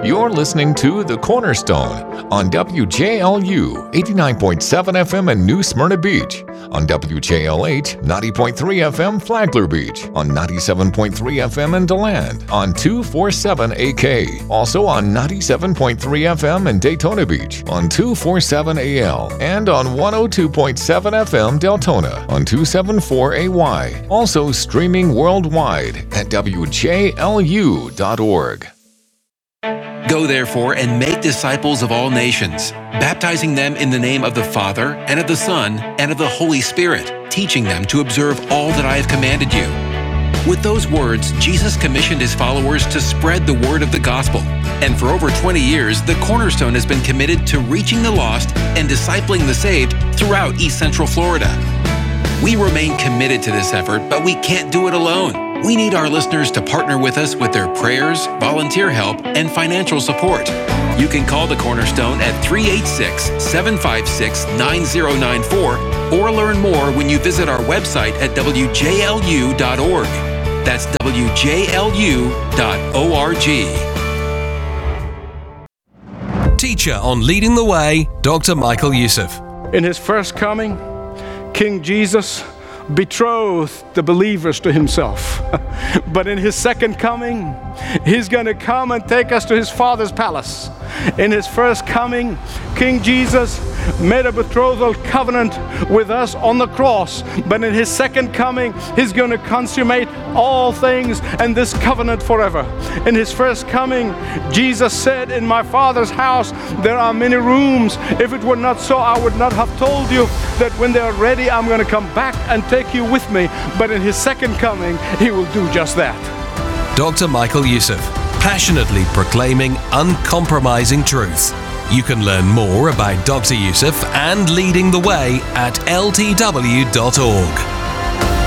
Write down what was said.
You're listening to The Cornerstone on WJLU 89.7 FM in New Smyrna Beach, on WJLH 90.3 FM Flagler Beach, on 97.3 FM in DeLand, on 247 AK, also on 97.3 FM in Daytona Beach, on 247 AL, and on 102.7 FM Deltona, on 274 AY, also streaming worldwide at WJLU.org. Go therefore and make disciples of all nations, baptizing them in the name of the Father, and of the Son, and of the Holy Spirit, teaching them to observe all that I have commanded you. With those words, Jesus commissioned his followers to spread the word of the gospel. And for over 20 years, the Cornerstone has been committed to reaching the lost and discipling the saved throughout East Central Florida. We remain committed to this effort, but we can't do it alone. We need our listeners to partner with us with their prayers, volunteer help, and financial support. You can call the Cornerstone at 386-756-9094 or learn more when you visit our website at WJLU.org. That's WJLU.org. Teacher on Leading the Way, Dr. Michael Youssef. In his first coming, King Jesus betrothed the believers to himself. But in his second coming, he's going to come and take us to his Father's palace. In his first coming, King Jesus made a betrothal covenant with us on the cross. But in his second coming, he's going to consummate all things and this covenant forever. In his first coming, Jesus said, "In my Father's house there are many rooms. If it were not so, I would not have told you that when they are ready, I'm going to come back and take you with me." But in his second coming, he will do just that. Dr. Michael Youssef, passionately proclaiming uncompromising truth. You can learn more about Dr. Youssef and Leading the Way at ltw.org.